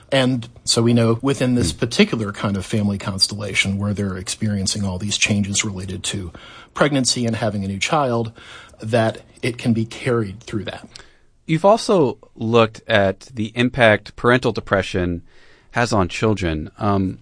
And so we know within this particular kind of family constellation where they're experiencing all these changes related to pregnancy and having a new child, that it can be carried through that. You've also looked at the impact parental depression has on children.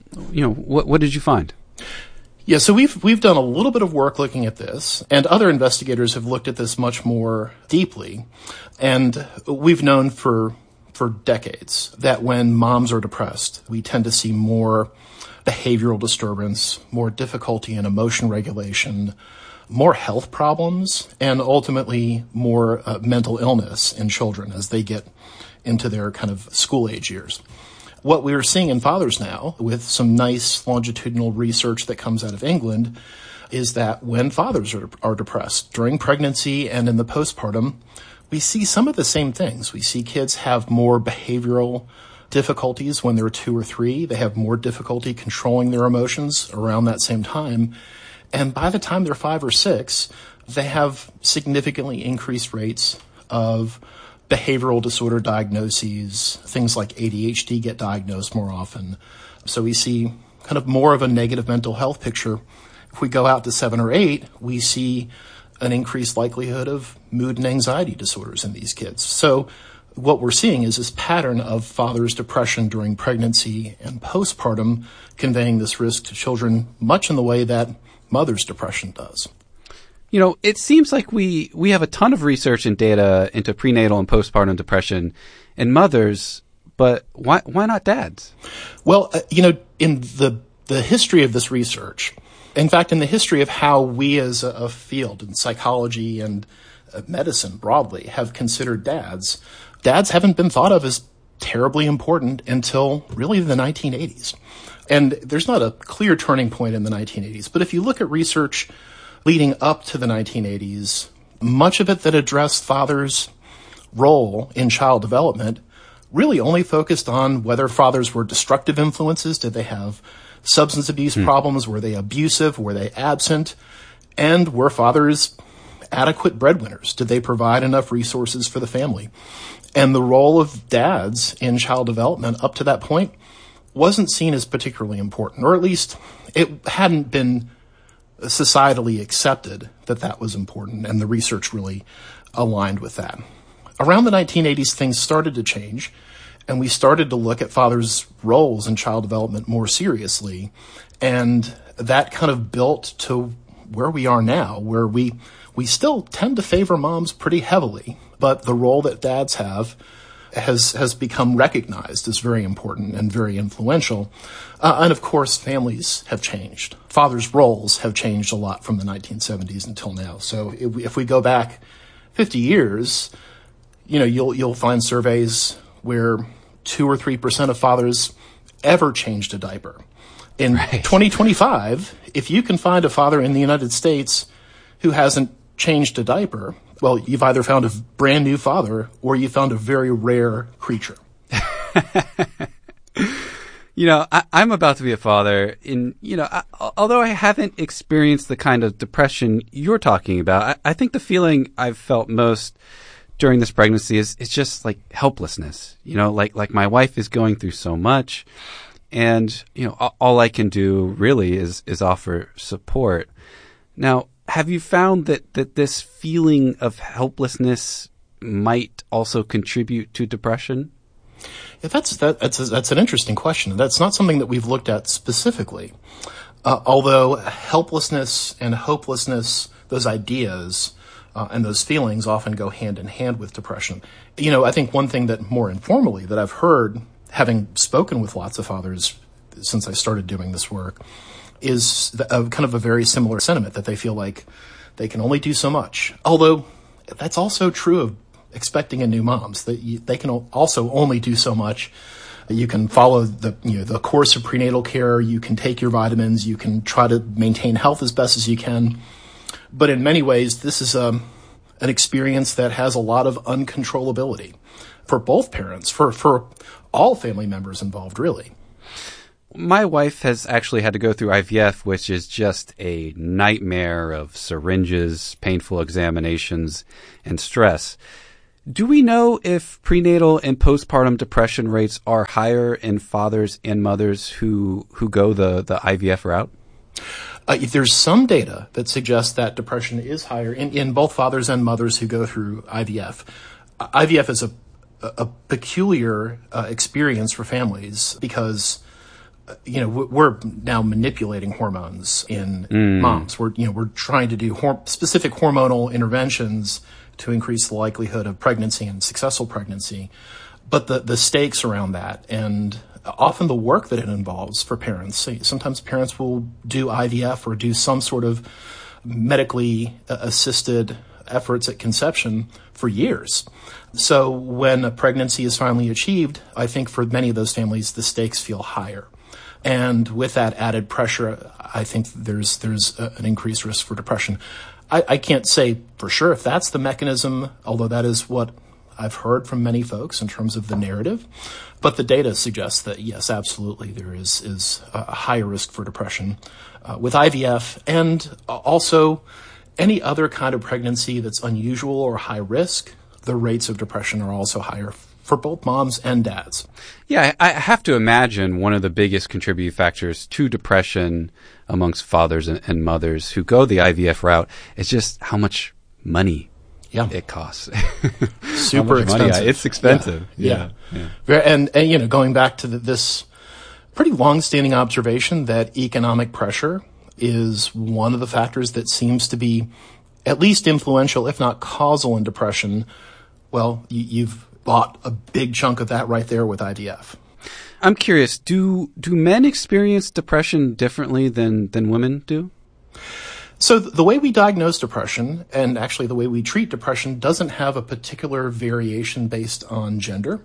What did you find? Yeah, so we've done a little bit of work looking at this, and other investigators have looked at this much more deeply. And we've known for decades that when moms are depressed, we tend to see more behavioral disturbance, more difficulty in emotion regulation, more health problems, and ultimately more mental illness in children as they get into their kind of school-age years. What we're seeing in fathers now, with some nice longitudinal research that comes out of England, is that when fathers are depressed during pregnancy and in the postpartum, we see some of the same things. We see kids have more behavioral difficulties when they're 2 or 3. They have more difficulty controlling their emotions around that same time. And by the time they're 5 or 6, they have significantly increased rates of behavioral disorder diagnoses. Things like ADHD get diagnosed more often. So we see kind of more of a negative mental health picture. If we go out to 7 or 8, we see an increased likelihood of mood and anxiety disorders in these kids. So what we're seeing is this pattern of fathers' depression during pregnancy and postpartum conveying this risk to children much in the way that mother's depression does. It seems like we have a ton of research and data into prenatal and postpartum depression in mothers, but why not dads? Well, in the history of this research, in fact, in the history of how we as a field in psychology and medicine broadly have considered dads haven't been thought of as terribly important until really the 1980s. And there's not a clear turning point in the 1980s, but if you look at research leading up to the 1980s, much of it that addressed fathers' role in child development really only focused on whether fathers were destructive influences. Did they have substance abuse problems? Were they abusive? Were they absent? And were fathers adequate breadwinners? Did they provide enough resources for the family? And the role of dads in child development up to that point wasn't seen as particularly important, or at least it hadn't been societally accepted that was important, and the research really aligned with that. Around the 1980s, things started to change, and we started to look at fathers' roles in child development more seriously, and that kind of built to where we are now, where we still tend to favor moms pretty heavily, but the role that dads have has become recognized as very important and very influential. And of course, families have changed. Fathers' roles have changed a lot from the 1970s until now. So if we go back 50 years, you'll find surveys where 2 or 3% of fathers ever changed a diaper. In 2025, if you can find a father in the United States who hasn't changed a diaper, well, you've either found a brand new father or you found a very rare creature. I'm about to be a father, and, although I haven't experienced the kind of depression you're talking about, I think the feeling I've felt most during this pregnancy is just like helplessness. Like my wife is going through so much, and, all I can do really is offer support. Now, have you found that this feeling of helplessness might also contribute to depression? Yeah, that's an interesting question. That's not something that we've looked at specifically. Although helplessness and hopelessness, those ideas and those feelings often go hand in hand with depression. I think one thing that more informally that I've heard, having spoken with lots of fathers since I started doing this work, is kind of a very similar sentiment that they feel like they can only do so much. Although that's also true of expecting a new moms, that they can also only do so much. You can follow the course of prenatal care. You can take your vitamins. You can try to maintain health as best as you can. But in many ways, this is an experience that has a lot of uncontrollability for both parents, for all family members involved, really. My wife has actually had to go through IVF, which is just a nightmare of syringes, painful examinations, and stress. Do we know if prenatal and postpartum depression rates are higher in fathers and mothers who go the IVF route? There's some data that suggests that depression is higher in both fathers and mothers who go through IVF. IVF is a peculiar experience for families because we're now manipulating hormones in moms. We're trying to do specific hormonal interventions to increase the likelihood of pregnancy and successful pregnancy. But the stakes around that and often the work that it involves for parents. Sometimes parents will do IVF or do some sort of medically assisted efforts at conception for years. So when a pregnancy is finally achieved, I think for many of those families, the stakes feel higher. And with that added pressure, I think there's an increased risk for depression. I can't say for sure if that's the mechanism, although that is what I've heard from many folks in terms of the narrative. But the data suggests that, yes, absolutely, there is a higher risk for depression with IVF, and also any other kind of pregnancy that's unusual or high risk, the rates of depression are also higher for both moms and dads. Yeah, I have to imagine one of the biggest contributing factors to depression amongst fathers and mothers who go the IVF route is just how much money it costs. Super expensive. It's expensive. Yeah. And going back to this pretty long-standing observation that economic pressure is one of the factors that seems to be at least influential, if not causal, in depression. Well, you've bought a big chunk of that right there with IVF. I'm curious, do men experience depression differently than women do? So the way we diagnose depression, and actually the way we treat depression, doesn't have a particular variation based on gender.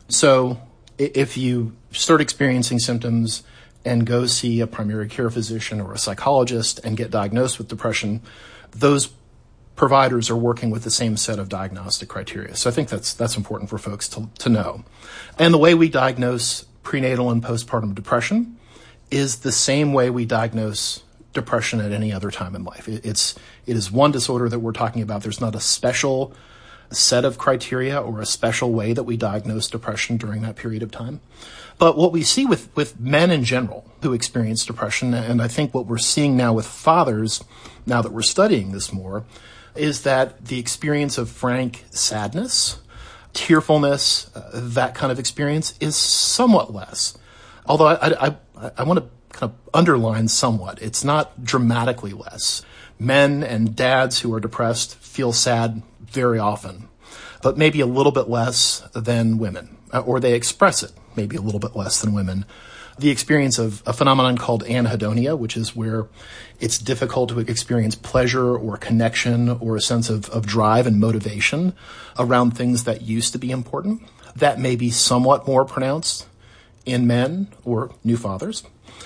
So if you start experiencing symptoms and go see a primary care physician or a psychologist and get diagnosed with depression, those providers are working with the same set of diagnostic criteria. So I think that's important for folks to know. And the way we diagnose prenatal and postpartum depression is the same way we diagnose depression at any other time in life. It is one disorder that we're talking about. There's not a special set of criteria or a special way that we diagnose depression during that period of time. But what we see with men in general who experience depression, and I think what we're seeing now with fathers, now that we're studying this more, is that the experience of frank sadness, tearfulness, that kind of experience is somewhat less. Although I want to kind of underline somewhat. It's not dramatically less. Men and dads who are depressed feel sad very often, but maybe a little bit less than women, or they express it maybe a little bit less than women. The experience of a phenomenon called anhedonia, which is where it's difficult to experience pleasure or connection or a sense of drive and motivation around things that used to be important. That may be somewhat more pronounced in men or new fathers.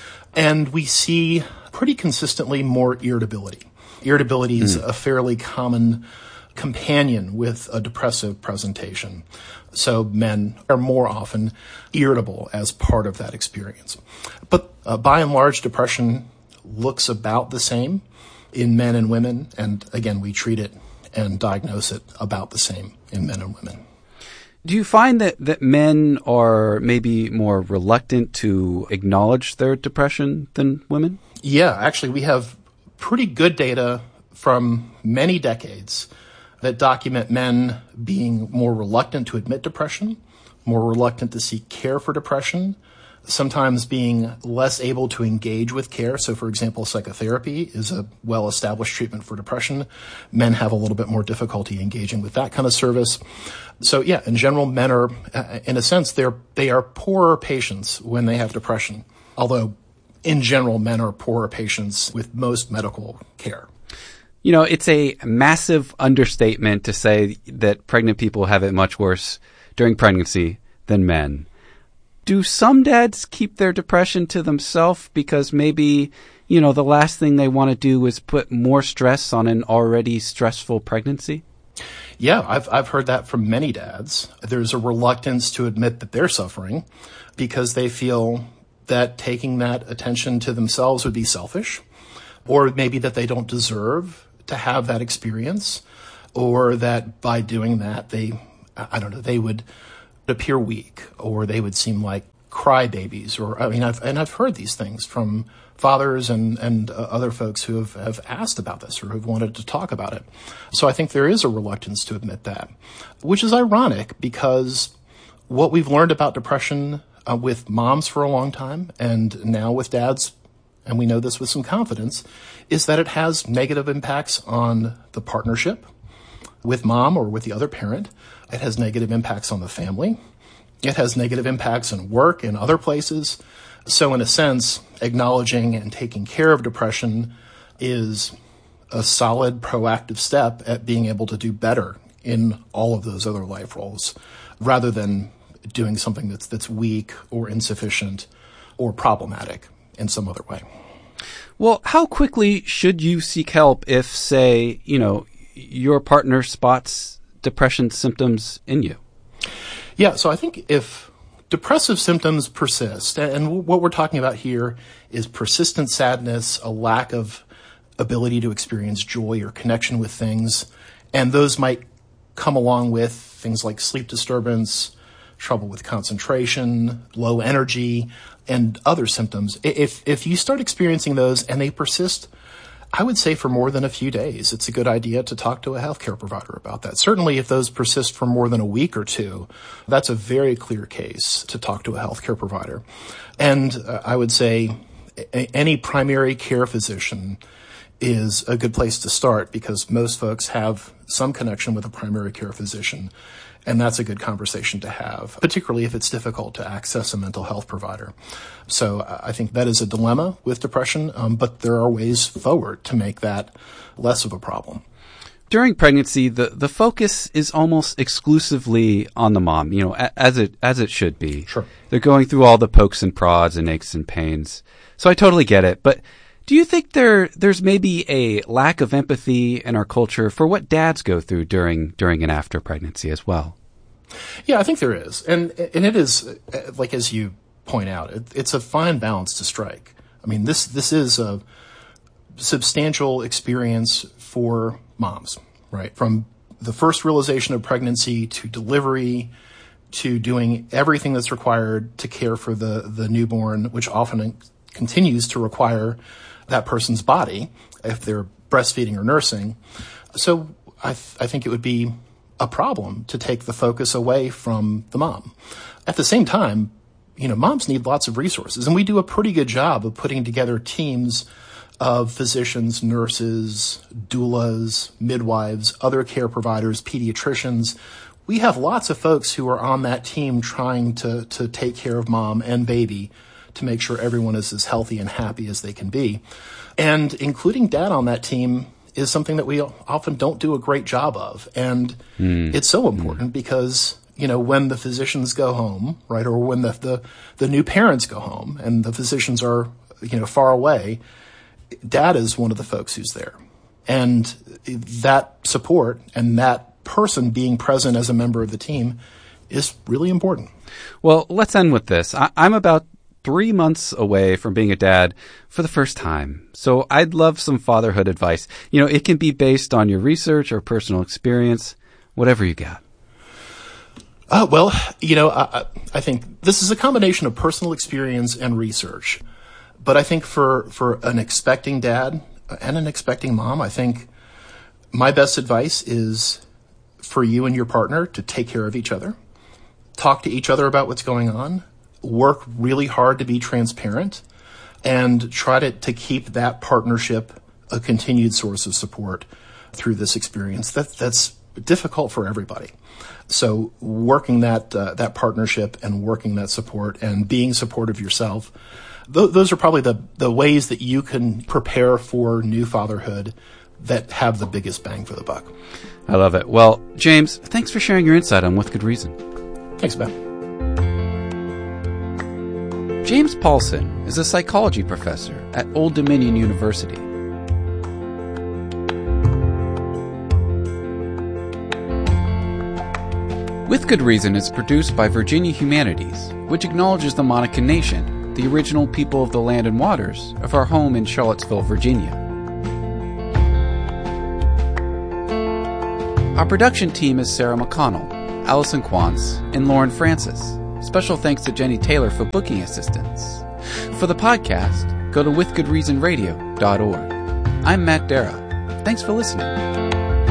And we see pretty consistently more irritability. Irritability is a fairly common companion with a depressive presentation. So men are more often irritable as part of that experience. But by and large, depression looks about the same in men and women. And again, we treat it and diagnose it about the same in men and women. Do you find that men are maybe more reluctant to acknowledge their depression than women? Yeah, actually, we have pretty good data from many decades that document men being more reluctant to admit depression, more reluctant to seek care for depression, sometimes being less able to engage with care. So, for example, psychotherapy is a well-established treatment for depression. Men have a little bit more difficulty engaging with that kind of service. So, yeah, in general, men are, in a sense, they are poorer patients when they have depression, although in general, men are poorer patients with most medical care. You know, it's a massive understatement to say that pregnant people have it much worse during pregnancy than men. Do some dads keep their depression to themselves because maybe, the last thing they want to do is put more stress on an already stressful pregnancy? Yeah, I've heard that from many dads. There's a reluctance to admit that they're suffering because they feel that taking that attention to themselves would be selfish, or maybe that they don't deserve to have that experience, or that by doing that they I don't know, they would appear weak, or they would seem like crybabies, I've heard these things from fathers and other folks who have asked about this or who've wanted to talk about it. So I think there is a reluctance to admit that, which is ironic because what we've learned about depression with moms for a long time and now with dads, and we know this with some confidence, is that it has negative impacts on the partnership with mom or with the other parent. It has negative impacts on the family. It has negative impacts in work and other places. So in a sense, acknowledging and taking care of depression is a solid proactive step at being able to do better in all of those other life roles, rather than doing something that's weak or insufficient or problematic in some other way. Well, how quickly should you seek help if, say, your partner spots depression symptoms in you? Yeah, so I think if depressive symptoms persist, and what we're talking about here is persistent sadness, a lack of ability to experience joy or connection with things, and those might come along with things like sleep disturbance, trouble with concentration, low energy, and other symptoms. If you start experiencing those and they persist, I would say for more than a few days, it's a good idea to talk to a healthcare provider about that. Certainly if those persist for more than a week or two, that's a very clear case to talk to a healthcare provider. And I would say any primary care physician is a good place to start because most folks have some connection with a primary care physician. And that's a good conversation to have, particularly if it's difficult to access a mental health provider. So I think that is a dilemma with depression, but there are ways forward to make that less of a problem. During pregnancy, the focus is almost exclusively on the mom, as it should be. Sure. They're going through all the pokes and prods and aches and pains. So I totally get it. But do you think there's maybe a lack of empathy in our culture for what dads go through during and after pregnancy as well? Yeah, I think there is. And it is, like as you point out, it's a fine balance to strike. I mean, this is a substantial experience for moms, right? From the first realization of pregnancy to delivery to doing everything that's required to care for the newborn, which often continues to require that person's body if they're breastfeeding or nursing. So I think it would be a problem to take the focus away from the mom. At the same time, moms need lots of resources, and we do a pretty good job of putting together teams of physicians, nurses, doulas, midwives, other care providers, pediatricians. We have lots of folks who are on that team trying to take care of mom and baby to make sure everyone is as healthy and happy as they can be. And including dad on that team is something that we often don't do a great job of. And it's so important because, when the physicians go home, right, or when the new parents go home and the physicians are, far away, dad is one of the folks who's there. And that support and that person being present as a member of the team is really important. Well, let's end with this. I'm about 3 months away from being a dad for the first time. So I'd love some fatherhood advice. It can be based on your research or personal experience, whatever you got. Well, I think this is a combination of personal experience and research. But I think for an expecting dad and an expecting mom, I think my best advice is for you and your partner to take care of each other, talk to each other about what's going on, work really hard to be transparent, and try to keep that partnership a continued source of support through this experience. That's difficult for everybody. So working that partnership and working that support and being supportive yourself, those are probably the ways that you can prepare for new fatherhood that have the biggest bang for the buck. I love it. Well, James, thanks for sharing your insight on With Good Reason. Thanks, Ben. James Paulson is a psychology professor at Old Dominion University. With Good Reason is produced by Virginia Humanities, which acknowledges the Monacan Nation, the original people of the land and waters of our home in Charlottesville, Virginia. Our production team is Sarah McConnell, Allison Quantz, and Lauren Francis. Special thanks to Jenny Taylor for booking assistance. For the podcast, go to withgoodreasonradio.org. I'm Matt Darrow. Thanks for listening.